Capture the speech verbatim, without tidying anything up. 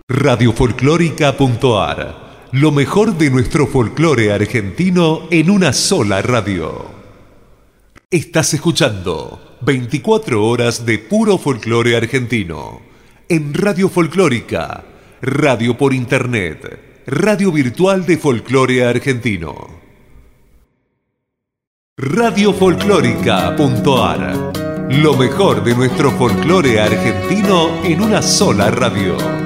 radio folclórica punto a r. Lo mejor de nuestro folclore argentino en una sola radio. Estás escuchando veinticuatro horas de puro folclore argentino. En Radio Folclórica, radio por internet, radio virtual de folclore argentino. radio folclórica punto a r. Lo mejor de nuestro folclore argentino en una sola radio.